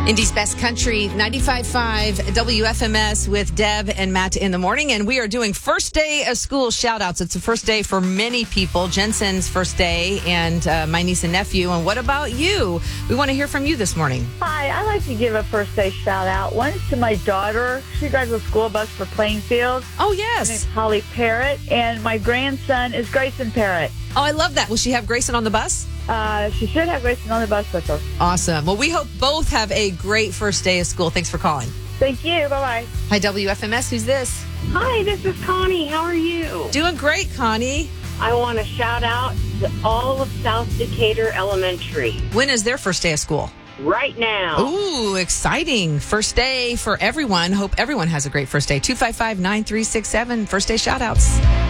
Indy's Best Country, 95.5 WFMS with Deb and Matt in the morning. And we are doing first day of school shout outs. It's the first day for many people. Jensen's first day and my niece and nephew. And what about you? We want to hear from you this morning. Hi, I'd like to give a first day shout out. One is to my daughter. She drives a school bus for Plainfield. Oh, Her yes. name's Holly Parrott. And my grandson is Grayson Parrott. Oh, I love that. Will she have Grayson on the bus? She should have Grayson on the bus with her. Awesome. Well, we hope both have a great first day of school. Thanks for calling. Thank you. Bye-bye. Hi, WFMS. Who's this? Hi, this is Connie. How are you? Doing great, Connie. I want to shout out to all of South Decatur Elementary When is their first day of school? right now. Ooh, exciting. First day for everyone. Hope everyone has a great first day. 255-9367. First day shout outs.